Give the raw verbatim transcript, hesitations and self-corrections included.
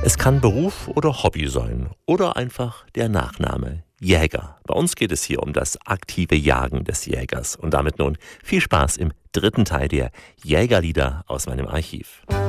Es kann Beruf oder Hobby sein oder einfach der Nachname Jäger. Bei uns geht es hier um das aktive Jagen des Jägers. Und damit nun viel Spaß im dritten Teil der Jägerlieder aus meinem Archiv.